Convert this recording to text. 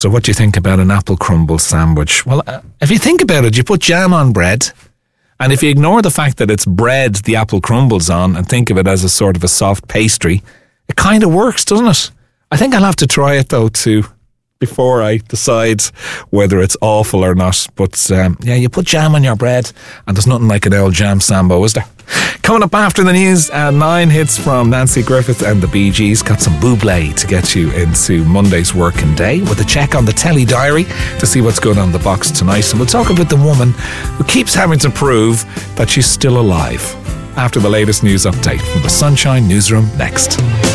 So what do you think about an apple crumble sandwich? Well, if you think about it, you put jam on bread, and if you ignore the fact that it's bread the apple crumbles on and think of it as a sort of a soft pastry, it kind of works, doesn't it? I think I'll have to try it though too, before I decide whether it's awful or not. But yeah, you put jam on your bread, and there's nothing like an old jam sambo, is there? Coming up after the news, 9 hits from Nancy Griffith and the Bee Gees. Got some Bublé to get you into Monday's working day, with a check on the telly diary to see what's going on in the box tonight. And we'll talk about the woman who keeps having to prove that she's still alive. After the latest news update from the Sunshine Newsroom next.